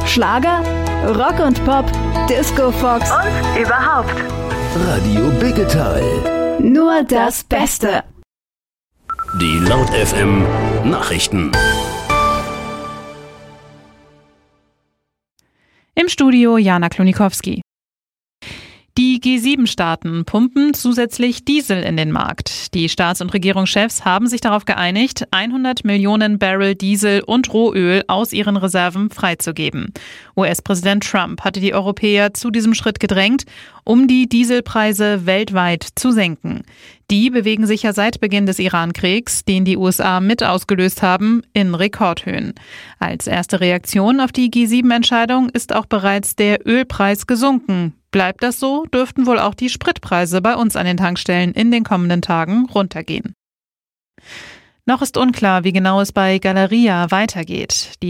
Schlager, Rock und Pop, Disco Fox und überhaupt. Radio Biggetal. Nur das Beste. Die Laut FM Nachrichten. Im Studio Jana Klonikowski. Die G7-Staaten pumpen zusätzlich Diesel in den Markt. Die Staats- und Regierungschefs haben sich darauf geeinigt, 100 Millionen Barrel Diesel und Rohöl aus ihren Reserven freizugeben. US-Präsident Trump hatte die Europäer zu diesem Schritt gedrängt, um die Dieselpreise weltweit zu senken. Die bewegen sich ja seit Beginn des Iran-Kriegs, den die USA mit ausgelöst haben, in Rekordhöhen. Als erste Reaktion auf die G7-Entscheidung ist auch bereits der Ölpreis gesunken. Bleibt das so, dürften wohl auch die Spritpreise bei uns an den Tankstellen in den kommenden Tagen runtergehen. Noch ist unklar, wie genau es bei Galeria weitergeht. Die